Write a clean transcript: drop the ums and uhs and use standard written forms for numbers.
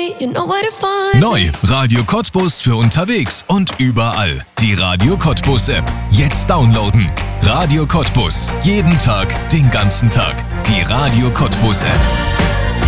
me, you know where to find Neu, me. Radio Cottbus für unterwegs und überall. Die Radio Cottbus App. Jetzt downloaden. Radio Cottbus. Jeden Tag, den ganzen Tag. Die Radio Cottbus App.